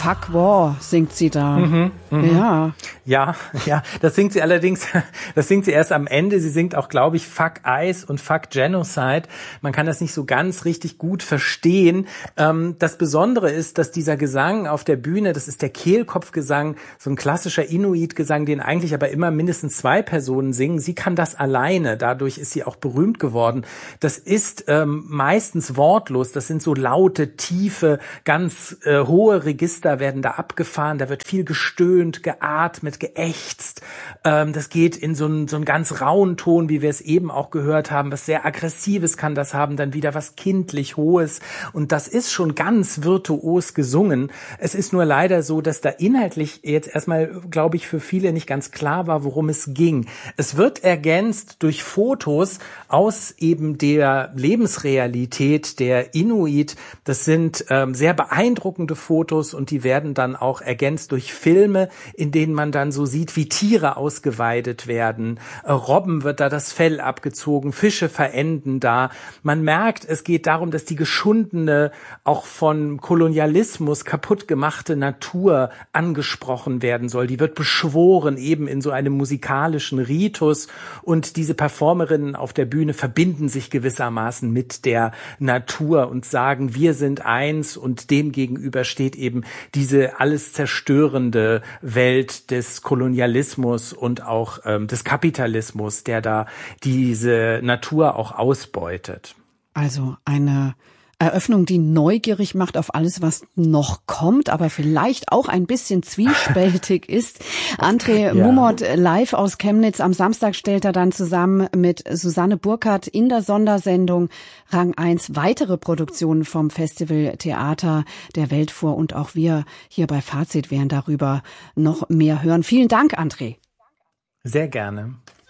Fuck War singt sie da. Ja. Ja, das singt sie allerdings, das singt sie erst am Ende. Sie singt auch, glaube ich, Fuck ICE und Fuck Genocide. Man kann das nicht so ganz richtig gut verstehen. Das Besondere ist, dass dieser Gesang auf der Bühne, das ist der Kehlkopfgesang, so ein klassischer Inuit-Gesang, den eigentlich aber immer mindestens 2 Personen singen. Sie kann das alleine. Dadurch ist sie auch berühmt geworden. Das ist meistens wortlos. Das sind so laute, tiefe, ganz hohe Register werden da abgefahren. Da wird viel gestöhnt, geatmet, geächzt. Das geht in so einen ganz rauen Ton, wie wir es eben auch gehört haben. Was sehr Aggressives kann das haben, dann wieder was kindlich Hohes. Und das ist schon ganz virtuos gesungen. Es ist nur leider so, dass da inhaltlich jetzt erstmal, glaube ich, für viele nicht ganz klar war, worum es ging. Es wird ergänzt durch Fotos aus eben der Lebensrealität der Inuit. Das sind sehr beeindruckende Fotos und die werden dann auch ergänzt durch Filme, in denen man dann so sieht, wie Tiere ausgeweidet werden. Robben wird da das Fell abgezogen, Fische verenden da. Man merkt, es geht darum, dass die geschundene, auch von Kolonialismus kaputt gemachte Natur angesprochen werden soll. Die wird beschworen, eben in so einem musikalischen Ritus. Und diese Performerinnen auf der Bühne verbinden sich gewissermaßen mit der Natur und sagen, wir sind eins, und dem gegenüber steht eben diese alles zerstörende Welt des Kolonialismus und auch des Kapitalismus, der da diese Natur auch ausbeutet. Also eine Eröffnung, die neugierig macht auf alles, was noch kommt, aber vielleicht auch ein bisschen zwiespältig ist. André Mumot live aus Chemnitz. Am Samstag stellt er dann zusammen mit Susanne Burkhardt in der Sondersendung Rang 1 weitere Produktionen vom Festival Theater der Welt vor. Und auch wir hier bei Fazit werden darüber noch mehr hören. Vielen Dank, André. Sehr gerne.